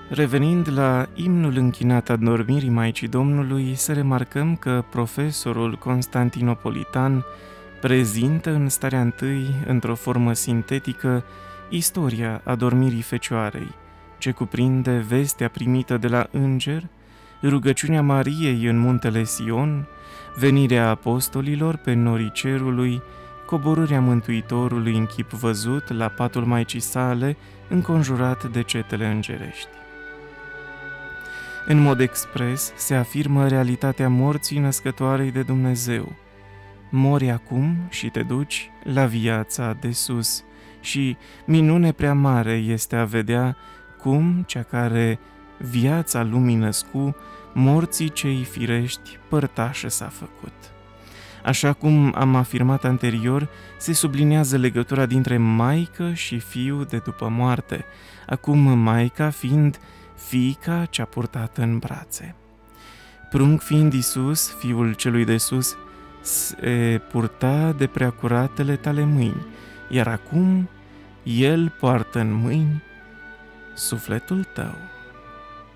Revenind la imnul închinat adormirii Maicii Domnului, să remarcăm că profesorul constantinopolitan prezintă în starea întâi, într-o formă sintetică, istoria adormirii Fecioarei, ce cuprinde vestea primită de la înger, rugăciunea Mariei în muntele Sion, venirea apostolilor pe norii cerului, coborârea Mântuitorului în chip văzut la patul Maicii sale, înconjurat de cetele îngerești. În mod expres se afirmă realitatea morții născătoarei de Dumnezeu. Mori acum și te duci la viața de sus și minune prea mare este a vedea cum cea care viața lumii născu, morții cei firești părtașă s-a făcut. Așa cum am afirmat anterior, se subliniază legătura dintre maică și fiu de după moarte, acum maica fiind fiica cea purtată în brațe. Prunc fiind Iisus, Fiul celui de sus, se purta de preacuratele tale mâini, iar acum El poartă în mâini sufletul tău.